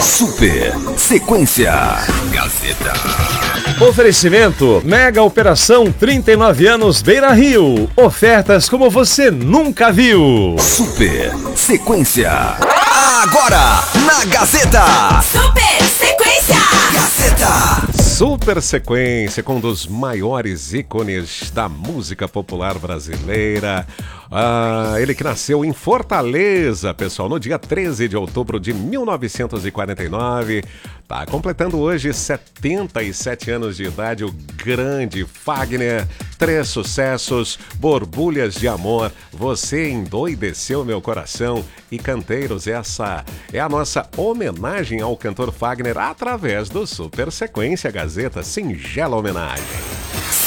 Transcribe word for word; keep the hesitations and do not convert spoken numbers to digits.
Super Sequência Gazeta. Oferecimento Mega Operação trinta e nove anos Beira Rio. Ofertas como você nunca viu. Super Sequência. Agora na Gazeta. Super Sequência Gazeta. Super Sequência com um dos maiores ícones da música popular brasileira. Ah, ele que nasceu em Fortaleza, pessoal, no dia treze de outubro de mil novecentos e quarenta e nove. Tá completando hoje setenta e sete anos de idade, o grande Fagner. Três sucessos: Borbulhas de Amor, Você Endoideceu Meu Coração e Canteiros. Essa é a nossa homenagem ao cantor Fagner através do Super Sequência Gazeta, singela homenagem.